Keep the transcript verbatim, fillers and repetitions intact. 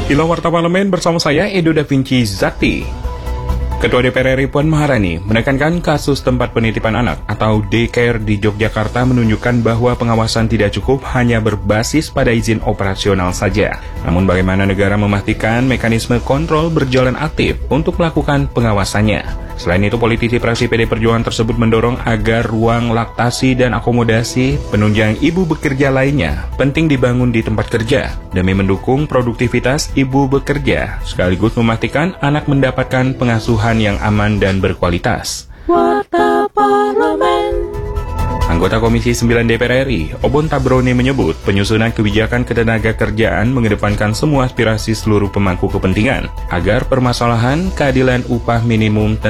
Inilah Warta Parlemen bersama saya, Edo Da Vinci Zakti. Ketua D P R R I Puan Maharani menekankan kasus tempat penitipan anak atau daycare di Yogyakarta menunjukkan bahwa pengawasan tidak cukup hanya berbasis pada izin operasional saja. Namun bagaimana negara memastikan mekanisme kontrol berjalan aktif untuk melakukan pengawasannya. Selain itu, politisi fraksi P D Perjuangan tersebut mendorong agar ruang laktasi dan akomodasi penunjang ibu bekerja lainnya penting dibangun di tempat kerja demi mendukung produktivitas ibu bekerja, sekaligus memastikan anak mendapatkan pengasuhan yang aman dan berkualitas. Warta Parlemen. Anggota Komisi sembilan D P R R I, Obon Tabroni menyebut penyusunan kebijakan ketenagakerjaan mengedepankan semua aspirasi seluruh pemangku kepentingan agar permasalahan keadilan upah minimum